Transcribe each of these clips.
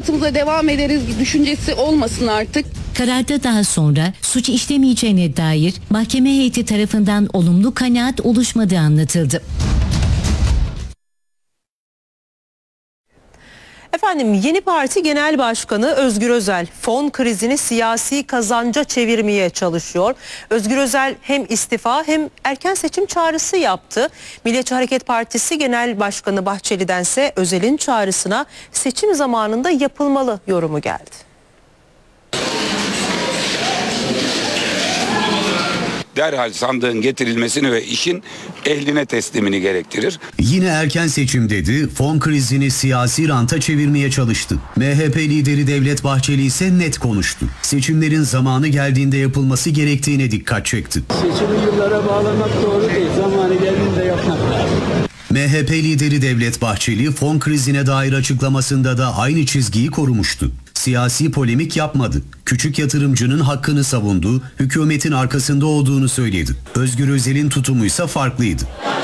hayatımıza devam ederiz düşüncesi olmasın artık. Kararda daha sonra suç işlemeyeceğine dair mahkeme heyeti tarafından olumlu kanaat oluşmadığı anlatıldı. Efendim, Yeni Parti Genel Başkanı Özgür Özel fon krizini siyasi kazanca çevirmeye çalışıyor. Özgür Özel hem istifa hem erken seçim çağrısı yaptı. Milliyetçi Hareket Partisi Genel Başkanı Bahçeli'dense Özel'in çağrısına seçim zamanında yapılmalı yorumu geldi. Derhal sandığın getirilmesini ve işin ehline teslimini gerektirir. Yine erken seçim dedi, fon krizini siyasi ranta çevirmeye çalıştı. MHP lideri Devlet Bahçeli ise net konuştu. Seçimlerin zamanı geldiğinde yapılması gerektiğine dikkat çekti. Seçimi yıllara bağlamak doğru değil, zamanı geldiğinde yapmak lazım. MHP lideri Devlet Bahçeli fon krizine dair açıklamasında da aynı çizgiyi korumuştu. Siyasi polemik yapmadı. Küçük yatırımcının hakkını savundu, hükümetin arkasında olduğunu söyledi. Özgür Özel'in tutumuysa farklıydı.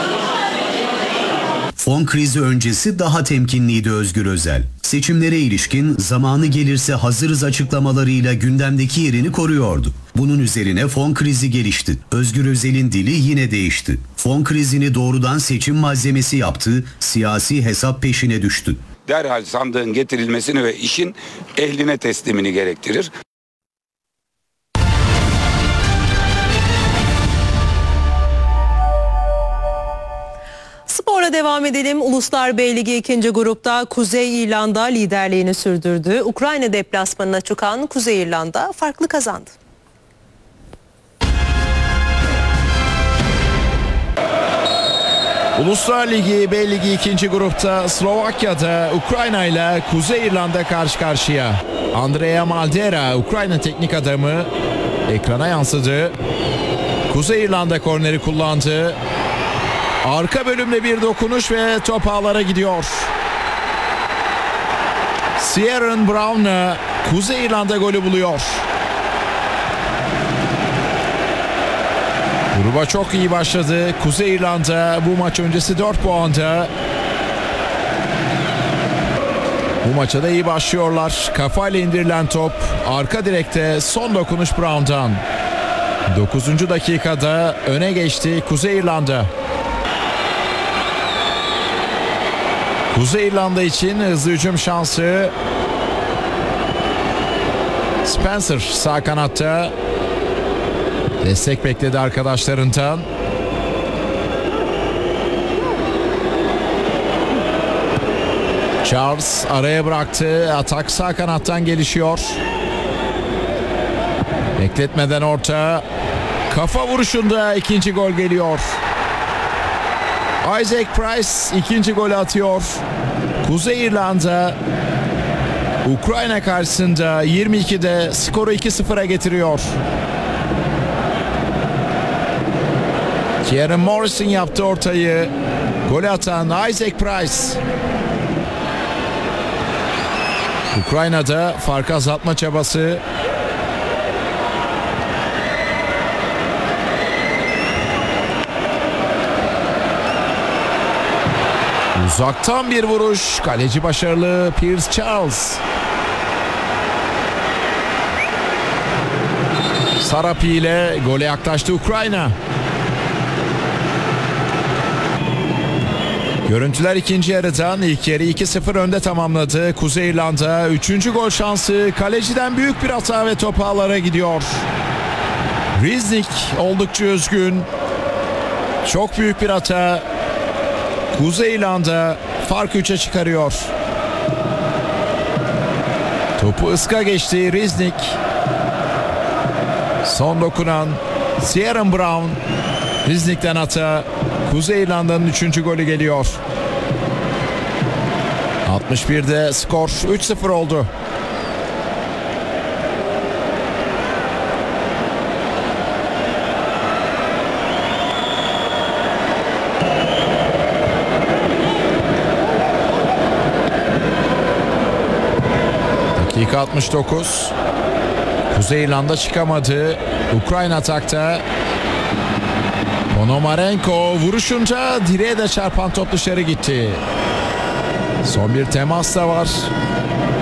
Fon krizi öncesi daha temkinliydi Özgür Özel. Seçimlere ilişkin zamanı gelirse hazırız açıklamalarıyla gündemdeki yerini koruyordu. Bunun üzerine fon krizi gelişti. Özgür Özel'in dili yine değişti. Fon krizini doğrudan seçim malzemesi yaptı, siyasi hesap peşine düştü. Derhal sandığın getirilmesini ve işin ehline teslimini gerektirir. Sporla devam edelim. Uluslar B Ligi 2. grupta Kuzey İrlanda liderliğini sürdürdü. Ukrayna deplasmanına çıkan Kuzey İrlanda farklı kazandı. Uluslar Ligi B Ligi 2. grupta Slovakya'da Ukrayna ile Kuzey İrlanda karşı karşıya. Andrea Maldera, Ukrayna teknik adamı, ekrana yansıdı. Kuzey İrlanda korneri kullandı. Arka bölümde bir dokunuş ve top ağlara gidiyor. Ciaran Brown'la Kuzey İrlanda golü buluyor. Gruba çok iyi başladı. Kuzey İrlanda bu maç öncesi 4 puanda. Bu maça da iyi başlıyorlar. Kafayla indirilen top arka direkte, son dokunuş Brown'dan. 9. dakikada öne geçti Kuzey İrlanda. Kuzey İrlanda için hızlı hücum şansı. Spencer sağ kanatta. Destek bekledi arkadaşlarından. Charles araya bıraktı. Atak sağ kanattan gelişiyor. Bekletmeden orta. Kafa vuruşunda ikinci gol geliyor. Isaac Price ikinci golü atıyor. Kuzey İrlanda Ukrayna karşısında 22'de skoru 2-0'a getiriyor. Kieran Morrison yaptı ortayı. Golü atan Isaac Price. Ukrayna'da farkı azaltma çabası. Uzaktan bir vuruş. Kaleci başarılı Pierce Charles. Sarapi ile gole yaklaştı Ukrayna. Görüntüler ikinci yarıdan, ilk yarı 2-0 önde tamamladı. Kuzey İrlanda 3. gol şansı. Kaleciden büyük bir hata ve top ağlara gidiyor. Riznik oldukça üzgün. Çok büyük bir hata. Kuzey İrlanda farkı 3'e çıkarıyor. Topu ıska geçti Riznik. Son dokunan Ciaran Brown. Riznik'ten hata. Kuzey İrlanda'nın 3. golü geliyor. 61'de skor 3-0 oldu. Dakika 69. Kuzey İrlanda çıkamadı. Ukrayna atakta. Ponomarenko vuruşunca direğe de çarpan top dışarı gitti. Son bir temas da var.